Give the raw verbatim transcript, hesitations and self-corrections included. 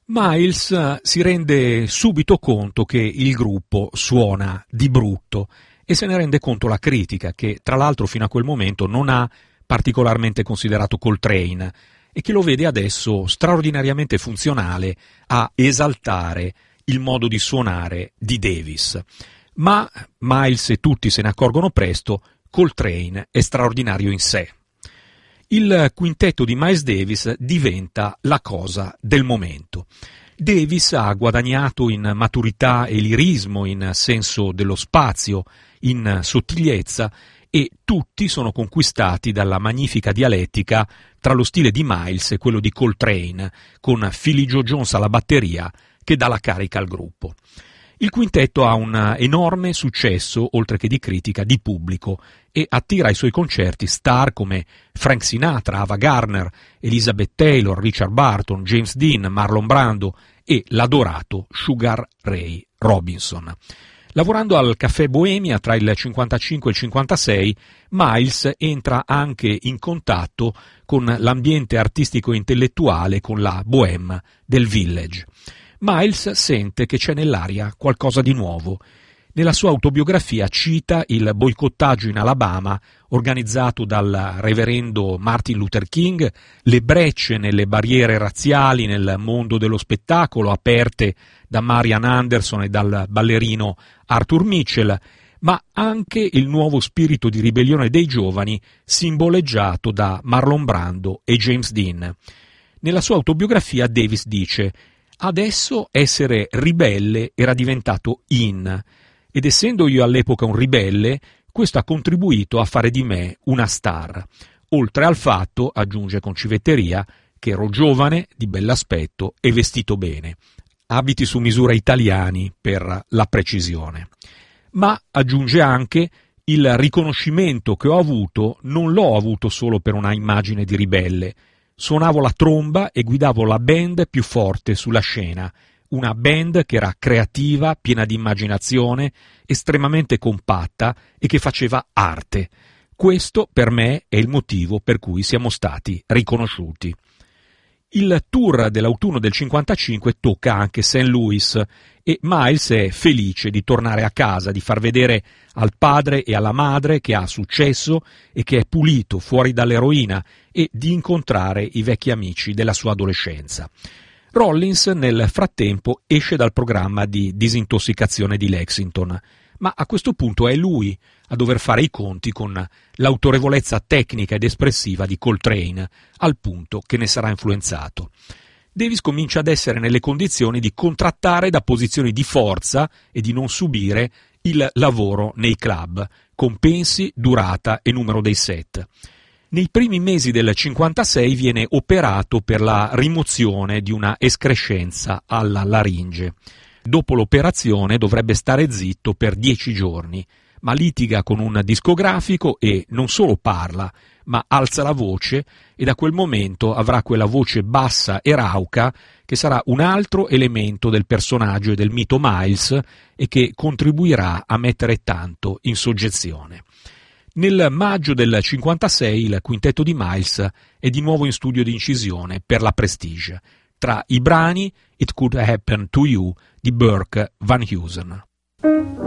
Miles si rende subito conto che il gruppo suona di brutto e se ne rende conto la critica, che tra l'altro fino a quel momento non ha particolarmente considerato Coltrane e che lo vede adesso straordinariamente funzionale a esaltare il modo di suonare di Davis. Ma Miles e tutti se ne accorgono presto, Coltrane è straordinario in sé. Il quintetto di Miles Davis diventa la cosa del momento. Davis ha guadagnato in maturità e lirismo, in senso dello spazio, in sottigliezza, e tutti sono conquistati dalla magnifica dialettica tra lo stile di Miles e quello di Coltrane, con Philly Joe Jones alla batteria che dà la carica al gruppo. Il quintetto ha un enorme successo, oltre che di critica, di pubblico, e attira ai suoi concerti star come Frank Sinatra, Ava Gardner, Elizabeth Taylor, Richard Burton, James Dean, Marlon Brando e l'adorato Sugar Ray Robinson. Lavorando al Caffè Bohemia tra il cinquantacinque e il cinquantasei, Miles entra anche in contatto con l'ambiente artistico e intellettuale, con la bohème del Village. Miles sente che c'è nell'aria qualcosa di nuovo. Nella sua autobiografia cita il boicottaggio in Alabama organizzato dal reverendo Martin Luther King, le brecce nelle barriere razziali nel mondo dello spettacolo aperte da Marian Anderson e dal ballerino Arthur Mitchell, ma anche il nuovo spirito di ribellione dei giovani simboleggiato da Marlon Brando e James Dean. Nella sua autobiografia Davis dice: adesso essere ribelle era diventato in, ed essendo io all'epoca un ribelle, questo ha contribuito a fare di me una star. Oltre al fatto, aggiunge con civetteria, che ero giovane, di bell'aspetto e vestito bene. Abiti su misura italiani, per la precisione. Ma, aggiunge anche, il riconoscimento che ho avuto non l'ho avuto solo per una immagine di ribelle. Suonavo la tromba e guidavo la band più forte sulla scena, una band che era creativa, piena di immaginazione, estremamente compatta e che faceva arte. Questo per me è il motivo per cui siamo stati riconosciuti. Il tour dell'autunno del cinquantacinque tocca anche Saint Louis e Miles è felice di tornare a casa, di far vedere al padre e alla madre che ha successo e che è pulito fuori dall'eroina e di incontrare i vecchi amici della sua adolescenza. Rollins nel frattempo esce dal programma di disintossicazione di Lexington, ma a questo punto è lui a dover fare i conti con l'autorevolezza tecnica ed espressiva di Coltrane, al punto che ne sarà influenzato. Davis comincia ad essere nelle condizioni di contrattare da posizioni di forza e di non subire il lavoro nei club, compensi, durata e numero dei set. Nei primi mesi del cinquantasei viene operato per la rimozione di una escrescenza alla laringe. Dopo l'operazione dovrebbe stare zitto per dieci giorni, ma litiga con un discografico e non solo parla, ma alza la voce e da quel momento avrà quella voce bassa e rauca che sarà un altro elemento del personaggio e del mito Miles e che contribuirà a mettere tanto in soggezione. Nel maggio del cinquantasei il quintetto di Miles è di nuovo in studio di incisione per la Prestige, tra i brani It Could Happen to You di Burke Van Heusen.